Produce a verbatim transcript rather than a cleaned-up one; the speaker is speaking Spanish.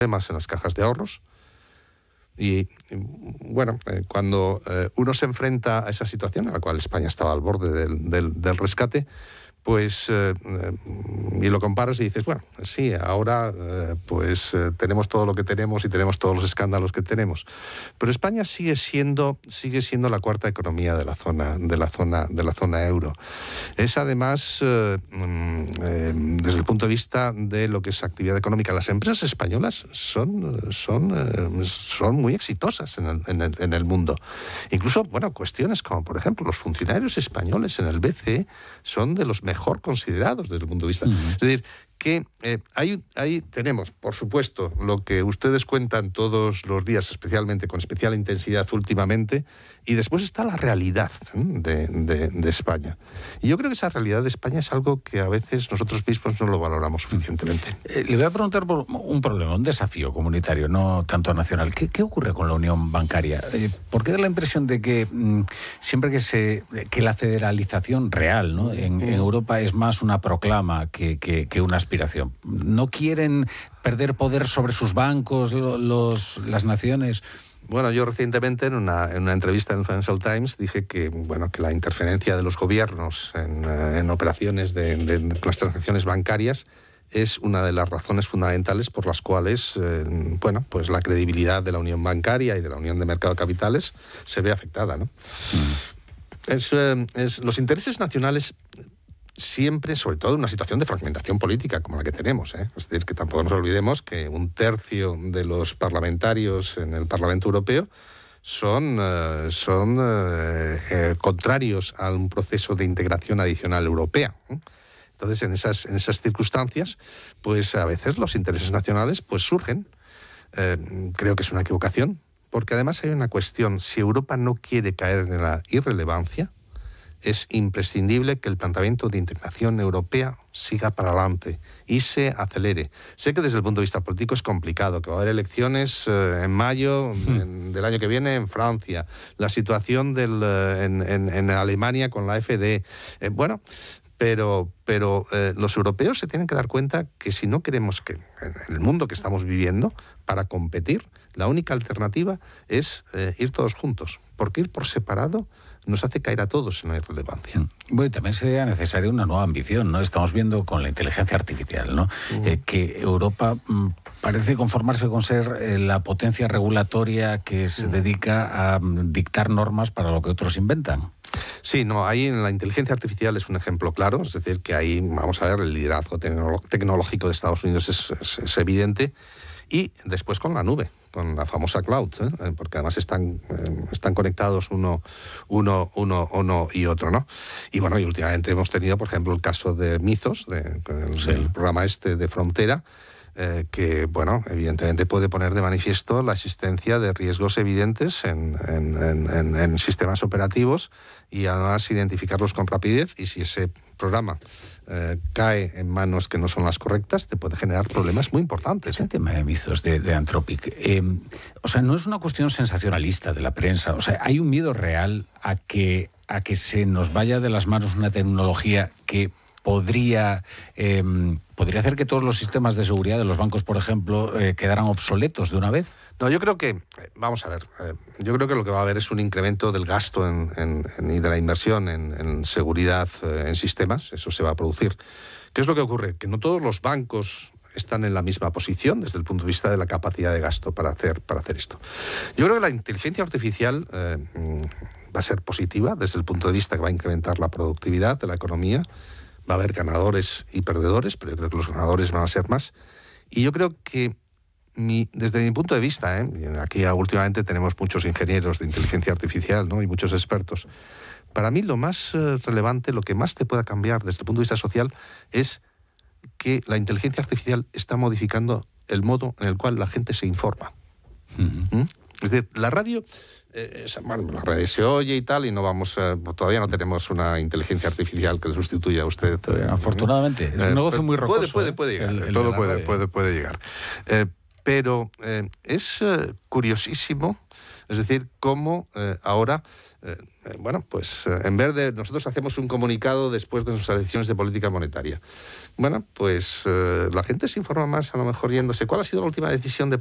problemas en las cajas de ahorros. Y, bueno, eh, cuando eh, uno se enfrenta a esa situación, a la cual España estaba al borde del, del, del rescate, pues, eh, y lo comparas y dices, bueno, sí, ahora eh, pues eh, tenemos todo lo que tenemos y tenemos todos los escándalos que tenemos. Pero España sigue siendo, sigue siendo la cuarta economía de la zona, de la zona, de la zona euro. Es además, eh, eh, desde el punto de vista de lo que es actividad económica, las empresas españolas son, son, eh, son muy exitosas en el, en, el, en el mundo. Incluso, bueno, cuestiones como, por ejemplo, los funcionarios españoles en el B C E son de los mejor considerados desde el punto de vista. Uh-huh. Es decir, que eh, ahí, ahí tenemos, por supuesto, lo que ustedes cuentan todos los días, especialmente con especial intensidad últimamente, y después está la realidad ¿eh? de, de, de España. Y yo creo que esa realidad de España es algo que a veces nosotros mismos no lo valoramos suficientemente. Eh, le voy a preguntar por un problema, un desafío comunitario, no tanto nacional. ¿Qué, qué ocurre con la unión bancaria? Eh, ¿Por qué da la impresión de que mmm, siempre que se que la federalización real, ¿no? en, en Europa es más una proclama que, que, que una aspiración? ¿No quieren perder poder sobre sus bancos, los, las naciones? Bueno, yo recientemente en una, en una entrevista en el Financial Times dije que, bueno, que la interferencia de los gobiernos en, en operaciones de, de, de las transacciones bancarias es una de las razones fundamentales por las cuales, eh, bueno, pues la credibilidad de la unión bancaria y de la unión de mercado de capitales se ve afectada, ¿no? Mm. Es, eh, es, los intereses nacionales siempre, sobre todo en una situación de fragmentación política como la que tenemos, ¿eh? Es decir, que tampoco nos olvidemos que un tercio de los parlamentarios en el Parlamento Europeo son, uh, son uh, eh, contrarios a un proceso de integración adicional europea, ¿eh? Entonces, en esas, en esas circunstancias, pues a veces los intereses nacionales pues surgen. Eh, creo que es una equivocación, porque además hay una cuestión: si Europa no quiere caer en la irrelevancia, es imprescindible que el planteamiento de integración europea siga para adelante y se acelere. Sé que desde el punto de vista político es complicado, que va a haber elecciones eh, en mayo hmm. en, del año que viene en Francia, la situación del, eh, en, en, en Alemania con la F D. Eh, bueno, pero, pero eh, los europeos se tienen que dar cuenta que si no queremos que, en el mundo que estamos viviendo, para competir, la única alternativa es eh, ir todos juntos, porque ir por separado nos hace caer a todos en la irrelevancia. Bueno, también sería necesaria una nueva ambición, ¿no? Estamos viendo con la inteligencia artificial, ¿no? Uh-huh. Eh, que Europa mm, parece conformarse con ser eh, la potencia regulatoria que se uh-huh. dedica a um, dictar normas para lo que otros inventan. Sí, no, ahí en la inteligencia artificial es un ejemplo claro, es decir, que ahí, vamos a ver, el liderazgo tecno- tecnológico de Estados Unidos es, es, es evidente, y después con la nube, con la famosa cloud, ¿eh? Porque además están, eh, están conectados uno, uno, uno, uno y otro, ¿no? Y bueno, y últimamente hemos tenido, por ejemplo, el caso de Mythos, de, el, sí. el programa este de Frontera, eh, que, bueno, evidentemente puede poner de manifiesto la existencia de riesgos evidentes en, en, en, en sistemas operativos, y además identificarlos con rapidez, y si ese programa eh, cae en manos que no son las correctas, te puede generar problemas muy importantes. Este ¿eh? tema de Mythos, de, de Anthropic, eh, o sea, no es una cuestión sensacionalista de la prensa, o sea, hay un miedo real a que, a que se nos vaya de las manos una tecnología que podría, eh, podría hacer que todos los sistemas de seguridad de los bancos, por ejemplo, eh, quedaran obsoletos de una vez. No, yo creo que, vamos a ver, eh, yo creo que lo que va a haber es un incremento del gasto en, en, en, y de la inversión en, en seguridad eh, en sistemas. Eso se va a producir. ¿Qué es lo que ocurre? Que no todos los bancos están en la misma posición desde el punto de vista de la capacidad de gasto para hacer, para hacer esto. Yo creo que la inteligencia artificial eh, va a ser positiva desde el punto de vista que va a incrementar la productividad de la economía. Va a haber ganadores y perdedores, pero yo creo que los ganadores van a ser más. Y yo creo que, mi, desde mi punto de vista, ¿eh? aquí últimamente tenemos muchos ingenieros de inteligencia artificial, ¿no? Y muchos expertos. Para mí lo más eh, relevante, lo que más te pueda cambiar desde el punto de vista social, es que la inteligencia artificial está modificando el modo en el cual la gente se informa. Uh-huh. ¿Mm? Es decir, la radio... Eh, bueno, la radio se oye y tal, y no vamos a, todavía no tenemos una inteligencia artificial que le sustituya a usted. Eh, Afortunadamente, es un eh, negocio muy rocoso. Puede, puede, puede llegar, el, el todo puede, puede, puede llegar. Eh, Pero eh, es eh, curiosísimo, es decir, cómo eh, ahora, eh, bueno, pues eh, en vez de nosotros hacemos un comunicado después de nuestras decisiones de política monetaria. Bueno, pues eh, la gente se informa más, a lo mejor yéndose. ¿Cuál ha sido la última decisión de